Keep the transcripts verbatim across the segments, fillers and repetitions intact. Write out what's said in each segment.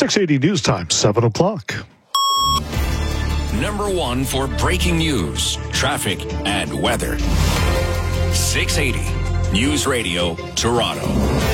six eighty News Time, seven o'clock. Number one for breaking news, traffic, and weather. six eighty News Radio, Toronto.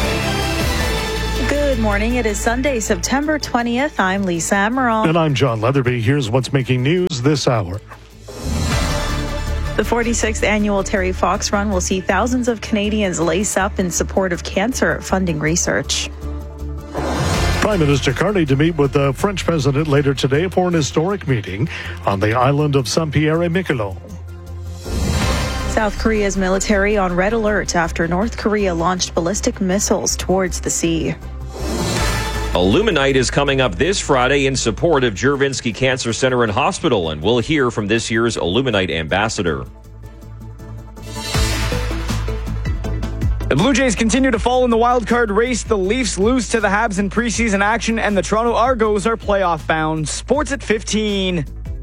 Good morning. It is Sunday, September twentieth. I'm Lisa Amaral. And I'm John Leatherby. Here's what's making news this hour. The forty-sixth annual Terry Fox Run will see thousands of Canadians lace up in support of cancer funding research. Prime Minister Carney to meet with the French president later today for an historic meeting on the island of Saint-Pierre-et-Miquelon. South Korea's military on red alert after North Korea launched ballistic missiles towards the sea. Illuminite is coming up this Friday in support of Juravinski Cancer Center and Hospital, and we'll hear from this year's Illuminite ambassador. The Blue Jays continue to fall in the wild card race. The Leafs lose to the Habs in preseason action, and the Toronto Argos are playoff bound. Sports at fifteen.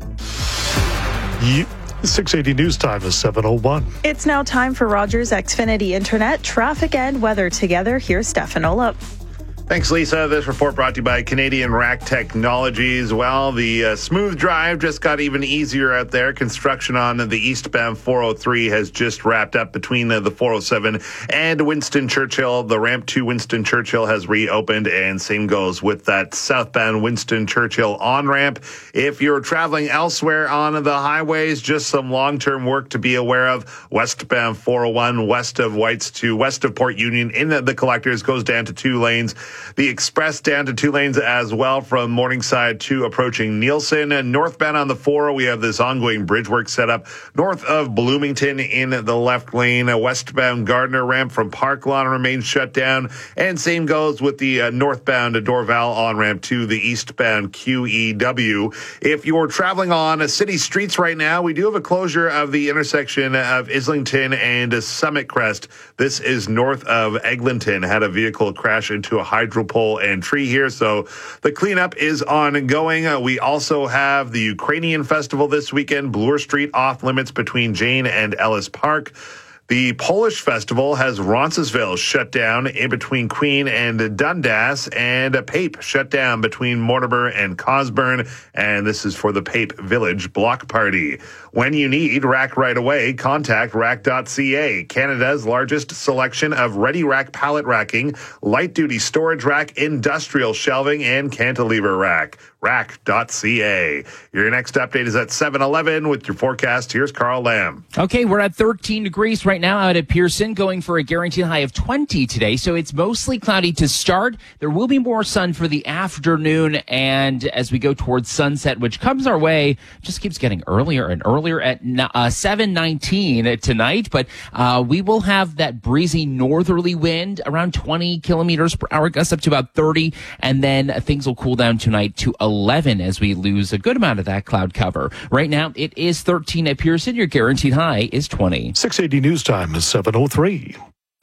You- six eighty News Time is seven oh one. It's now time for Rogers Xfinity Internet, traffic and weather together. Here's Stefan Olop. Thanks, Lisa. This report brought to you by Canadian Rack Technologies. Well, the uh, smooth drive just got even easier out there. Construction on the eastbound four oh three has just wrapped up between the, the four oh seven and Winston Churchill. The ramp to Winston Churchill has reopened, and same goes with that southbound Winston Churchill on-ramp. If you're traveling elsewhere on the highways, just some long-term work to be aware of. Westbound four oh one, west of Whites to west of Port Union in the, the collectors goes down to two lanes. The express down to two lanes as well from Morningside to approaching Nielsen. And northbound on the four, we have this ongoing bridge work set up north of Bloomington in the left lane. A westbound Gardner ramp from Park Lawn remains shut down. And same goes with the uh, northbound Dorval on-ramp to the eastbound Q E W. If you're traveling on city streets right now, we do have a closure of the intersection of Islington and Summit Crest. This is north of Eglinton. Had a vehicle crash into a hydro pole and tree here, so the cleanup is ongoing. Uh, we also have the Ukrainian festival this weekend. Bloor Street off limits between Jane and Ellis Park. The Polish festival has Roncesvalles shut down in between Queen and Dundas, and a Pape shut down between Mortimer and Cosburn, and this is for the Pape Village Block Party. When you need rack right away, contact rack dot c a, Canada's largest selection of ready rack pallet racking, light-duty storage rack, industrial shelving, and cantilever rack. rack dot c a. Your next update is at seven eleven with your forecast. Here's Carl Lamb. Okay, we're at thirteen degrees right now out at Pearson, going for a guaranteed high of twenty today. So it's mostly cloudy to start. There will be more sun for the afternoon, and as we go towards sunset, which comes our way, just keeps getting earlier and earlier at uh, seven nineteen tonight. But uh, we will have that breezy northerly wind around twenty kilometers per hour, gusts up to about thirty, and then things will cool down tonight to eleven as we lose a good amount of that cloud cover. Right now, it is thirteen at Pearson. Your guaranteed high is twenty. six eighty News Time is seven oh three.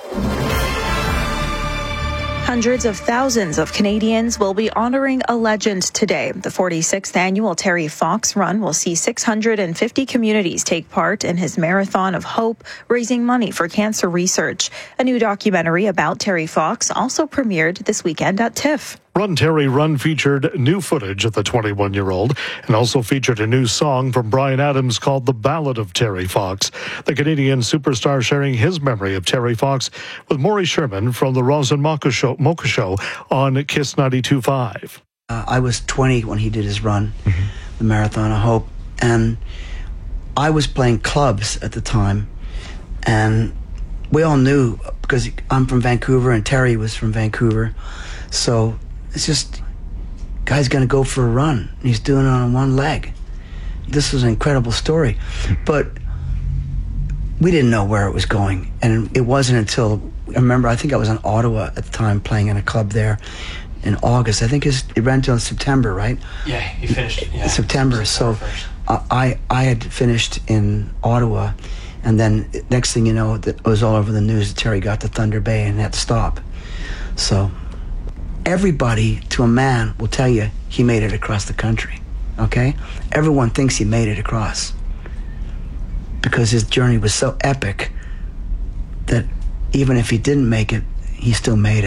Hundreds of thousands of Canadians will be honoring a legend today. The forty-sixth annual Terry Fox Run will see six hundred fifty communities take part in his Marathon of Hope, raising money for cancer research. A new documentary about Terry Fox also premiered this weekend at TIFF. Run Terry Run featured new footage of the twenty-one-year-old and also featured a new song from Bryan Adams called The Ballad of Terry Fox. The Canadian superstar sharing his memory of Terry Fox with Maury Sherman from the Rosin Mocha Show, Mocha Show on Kiss ninety-two point five. Uh, I was twenty when he did his run, mm-hmm. the Marathon of Hope, and I was playing clubs at the time, and we all knew, because I'm from Vancouver and Terry was from Vancouver, so it's just, guy's going to go for a run. He's doing it on one leg. This was an incredible story. But we didn't know where it was going. And it wasn't until, I remember, I think I was in Ottawa at the time playing in a club there in August. I think it ran until September, right? Yeah, he finished yeah. September. So I, I had finished in Ottawa. And then next thing you know, it was all over the news that Terry got to Thunder Bay and had to stop. So everybody, to a man, will tell you he made it across the country, okay? Everyone thinks he made it across because his journey was so epic that even if he didn't make it, he still made it.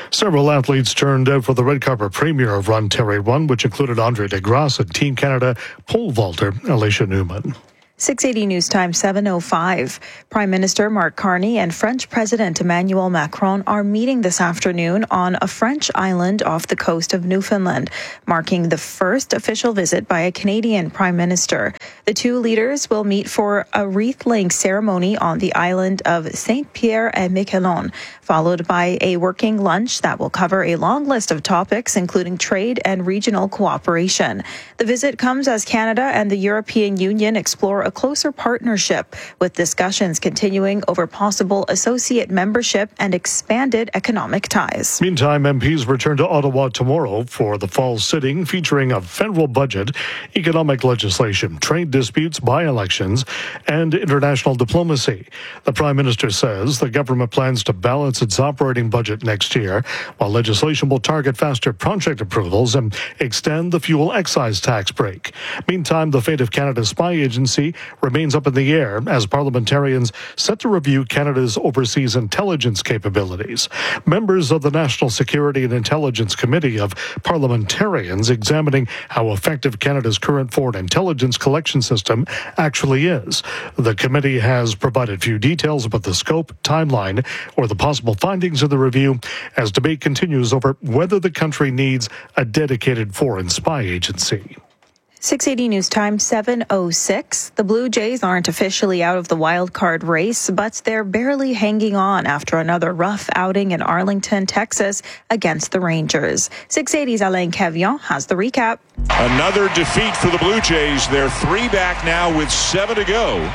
Several athletes turned out for the red carpet premiere of Run Terry Run, which included Andre DeGrasse and Team Canada pole vaulter Alicia Newman. six eighty News Time seven oh five. Prime Minister Mark Carney and French President Emmanuel Macron are meeting this afternoon on a French island off the coast of Newfoundland, marking the first official visit by a Canadian Prime Minister. The two leaders will meet for a wreath-laying ceremony on the island of Saint-Pierre-et-Miquelon, followed by a working lunch that will cover a long list of topics, including trade and regional cooperation. The visit comes as Canada and the European Union explore a closer partnership, with discussions continuing over possible associate membership and expanded economic ties. Meantime, M Ps return to Ottawa tomorrow for the fall sitting featuring a federal budget, economic legislation, trade disputes, by-elections, and international diplomacy. The Prime Minister says the government plans to balance its operating budget next year, while legislation will target faster project approvals and extend the fuel excise tax break. Meantime, the fate of Canada's spy agency remains up in the air as parliamentarians set to review Canada's overseas intelligence capabilities. Members of the National Security and Intelligence Committee of Parliamentarians examining how effective Canada's current foreign intelligence collection system actually is. The committee has provided few details about the scope, timeline, or the possible findings of the review as debate continues over whether the country needs a dedicated foreign spy agency. six eighty News Time seven oh six. The Blue Jays aren't officially out of the wild card race, but they're barely hanging on after another rough outing in Arlington, Texas against the Rangers. six eighty's Alain Cavion has the recap. Another defeat for the Blue Jays. They're three back now with seven to go,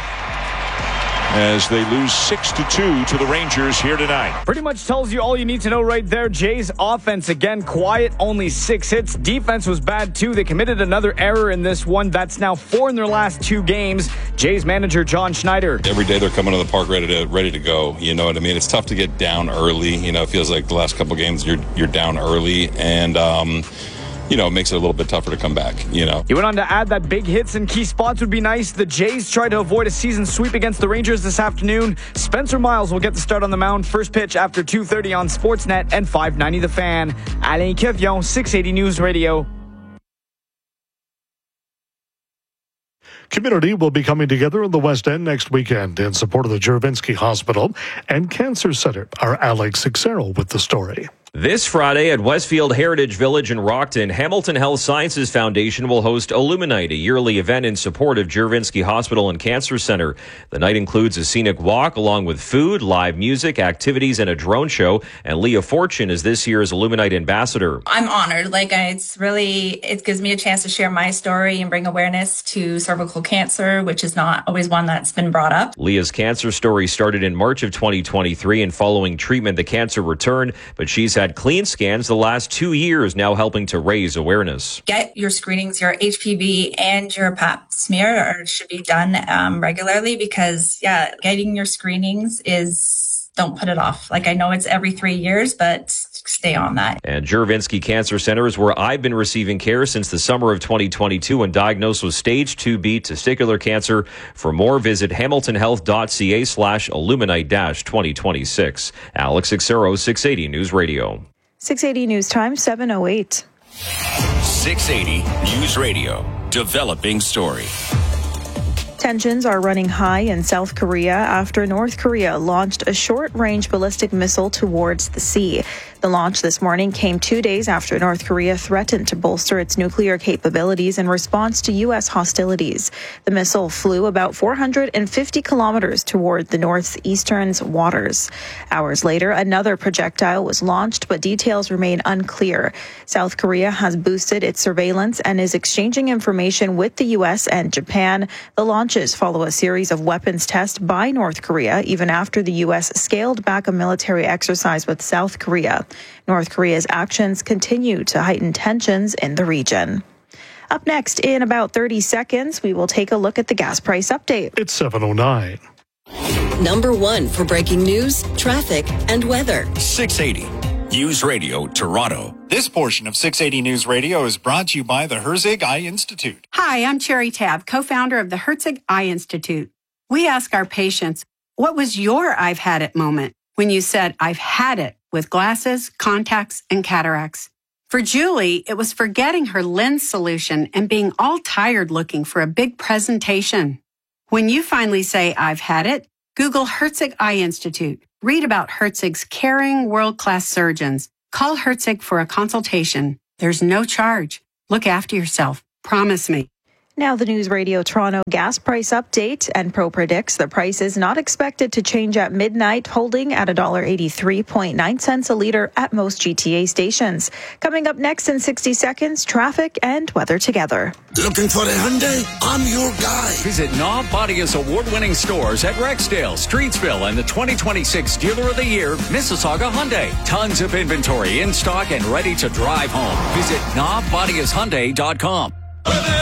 as they lose six to two to the Rangers here tonight. Pretty much tells you all you need to know right there. Jays offense, again, quiet, only six hits. Defense was bad, too. They committed another error in this one. That's now four in their last two games. Jays manager John Schneider. Every day they're coming to the park ready to ready to go. You know what I mean? It's tough to get down early. You know, it feels like the last couple games you're you're down early, and um you know, it makes it a little bit tougher to come back, you know. He went on to add that big hits in key spots would be nice. The Jays tried to avoid a season sweep against the Rangers this afternoon. Spencer Miles will get the start on the mound. First pitch after two thirty on Sportsnet and five ninety The Fan. Alain Cavion, six eighty News Radio. Community will be coming together in the West End next weekend in support of the Juravinski Hospital and Cancer Center. Our Alex Sixero with the story. This Friday at Westfield Heritage Village in Rockton, Hamilton Health Sciences Foundation will host Illuminite, a yearly event in support of Juravinski Hospital and Cancer Center. The night includes a scenic walk along with food, live music, activities, and a drone show. And Leah Fortune is this year's Illuminite ambassador. I'm honored. Like, it's really, it gives me a chance to share my story and bring awareness to cervical cancer, which is not always one that's been brought up. Leah's cancer story started in March of twenty twenty-three, and following treatment, the cancer returned, but she's had clean scans the last two years, now helping to raise awareness. Get your screenings, your H P V and your pap smear are, should be done um, regularly because, yeah, getting your screenings is, don't put it off. Like, I know it's every three years, but stay on that. And Juravinski Cancer Center is where I've been receiving care since the summer of twenty twenty-two when diagnosed with stage two B testicular cancer. For more, visit hamiltonhealth.ca slash illuminite dash 2026. Alex Sixero, six eighty News Radio. six eighty News Time seven oh eight. six eighty News Radio. Developing story. Tensions are running high in South Korea after North Korea launched a short-range ballistic missile towards the sea. The launch this morning came two days after North Korea threatened to bolster its nuclear capabilities in response to U S hostilities. The missile flew about four hundred fifty kilometers toward the northeastern waters. Hours later, another projectile was launched, but details remain unclear. South Korea has boosted its surveillance and is exchanging information with the U S and Japan. The launches follow a series of weapons tests by North Korea, even after the U S scaled back a military exercise with South Korea. North Korea's actions continue to heighten tensions in the region. Up next, in about thirty seconds, we will take a look at the gas price update. It's seven oh nine. Number one for breaking news, traffic, and weather. six eighty News Radio, Toronto. This portion of six eighty News Radio is brought to you by the Herzig Eye Institute. Hi, I'm Cherry Tabb, co-founder of the Herzig Eye Institute. We ask our patients, what was your I've had it moment? when you said, I've had it with glasses, contacts, and cataracts. For Julie, it was forgetting her lens solution and being all tired looking for a big presentation. When you finally say, I've had it, Google Herzig Eye Institute. Read about Herzig's caring, world-class surgeons. Call Herzig for a consultation. There's no charge. Look after yourself. Promise me. Now the News Radio Toronto gas price update. Enpro predicts the price is not expected to change at midnight, holding at one dollar eighty-three point nine cents a litre at most G T A stations. Coming up next in sixty seconds, traffic and weather together. Looking for a Hyundai? I'm your guy. Visit Knob Bodia's award-winning stores at Rexdale, Streetsville, and the twenty twenty-six Dealer of the Year, Mississauga Hyundai. Tons of inventory in stock and ready to drive home. Visit knob bodias hyundai dot com.